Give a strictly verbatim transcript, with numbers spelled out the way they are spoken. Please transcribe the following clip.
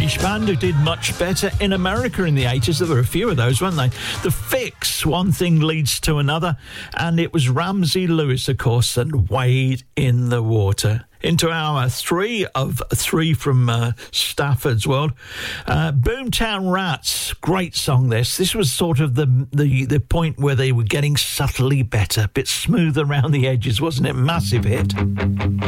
British band who did much better in America in the eighties. There were a few of those, weren't they? The Fix, One Thing Leads to Another, and it was Ramsey Lewis, of course, and Wade in the Water. Into hour three of three from uh, Stafford's World. Uh, Boomtown Rats, great song this. This was sort of the, the, the point where they were getting subtly better, a bit smooth around the edges, wasn't it? Massive hit.